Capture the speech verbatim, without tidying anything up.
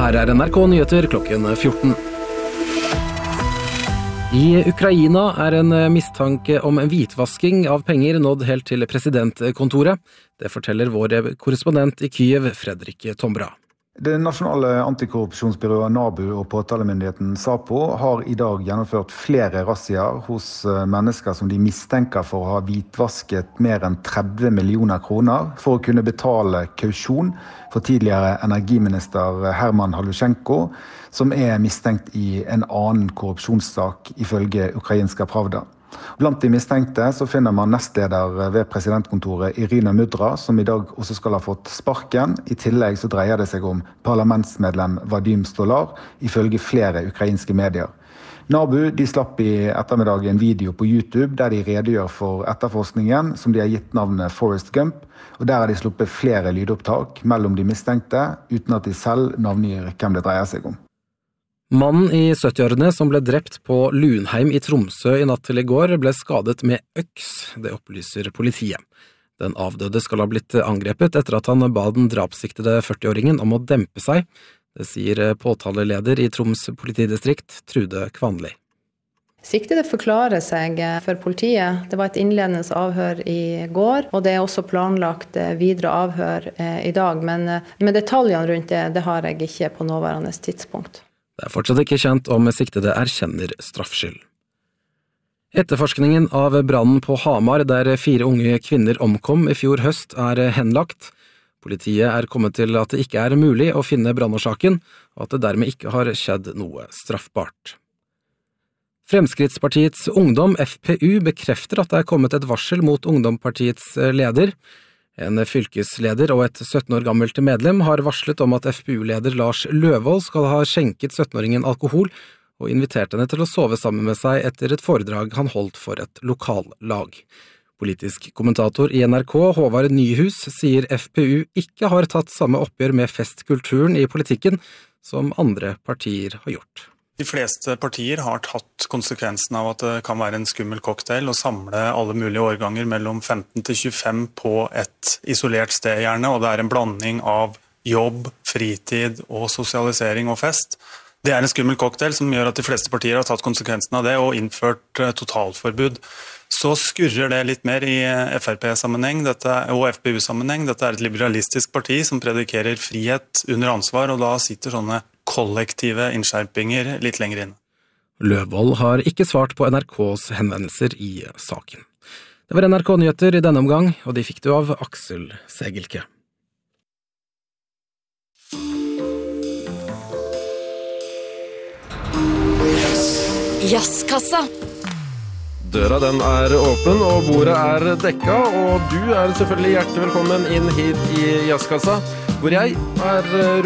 Her er N R K Nyheter klokken fjorten. I Ukraina er en mistanke om hvitvasking av penger nådd helt til presidentkontoret. Det forteller vår korrespondent i Kyiv, Fredrik Tombra. Det nasjonale antikorrupsjonsbyrået NABU og påtalemyndigheten SAPO har i dag gjennomført flere razziaer hos mennesker som de mistenker for å ha hvitvasket mer enn tretti millioner kroner for å kunne betale kausjon for tidligere energiminister Herman Halushenko, som er mistenkt i en annen korrupsjonssak ifølge ukrainska Pravda. Blant de mistenkte så finner man nestleder ved presidentkontoret Irina Mudra, som i dag også skal ha fått sparken. I tillegg så dreier det seg om parlamentsmedlem Vadim Stolar, ifølge flere ukrainske medier. NABU de slapp i ettermiddag en video på YouTube der de redegjør for etterforskningen, som de har gitt navnet Forrest Gump, og der har de sluppet flere lydopptak mellom de mistenkte, uten at de selv navngir hvem det dreier seg om. Mannen i syttiårene som ble drept på Lunheim i Tromsø i natt til i går ble skadet med øks, det opplyser politiet. Den avdøde skal ha blitt angrepet etter at han ba den drapssiktede førtiåringen om å dempe seg. Det sier påtaleleder i Troms politidistrikt, Trude Kvanli. Siktede forklarer seg for politiet. Det var et innledende avhør i går, og det er også planlagt videre avhør i dag. Men med detaljene rundt det, det har jeg ikke på nåværende tidspunkt. Det er fortsatt ikke kjent om siktede erkjenner straffskyld. Etterforskningen av brannen på Hamar, der fire unge kvinner omkom i fjor høst, er henlagt. Politiet er kommet til at det ikke er mulig å finne brannårsaken, og at det dermed ikke har skjedd noe straffbart. Fremskrittspartiets Ungdom, F P U, bekrefter at det er kommet et varsel mot Ungdomspartiets leder. En fylkesleder og et sytten år gammelt medlem har varslet om at F P U-leder Lars Løvold skal ha skjenket sytten-åringen alkohol og invitert henne til å sove sammen med seg etter et foredrag han holdt for et lokallag. Politisk kommentator i N R K, Håvard Nyhus, sier F P U ikke har tatt samme oppgjør med festkulturen i politikken som andre partier har gjort. De fleste partier har tatt konsekvensen av at det kan være en skummel cocktail å samle alle mulige årganger mellom femten til tjuefem på et isolert sted gjerne, og det er en blanding av jobb, fritid og sosialisering og fest. Det er en skummel cocktail som gjør at de fleste partier har tatt konsekvensen av det og innført totalforbud. Så skurrer det litt mer i F R P-sammenheng og F P U-sammenheng. Dette er et liberalistisk parti som predikerer frihet under ansvar, og da sitter sånne kollektive innskjerpinger litt lenger inn. Løvold har ikke svart på N R K's henvendelser i saken. Det var N R K Nyheter i denne omgang, og de fikk du av Aksel Segelke. Jazzkassa. Døra den er åpen, og bordet er dekka, og du er selvfølgelig hjertelig velkommen inn hit i Jazzkassa, hvor jeg er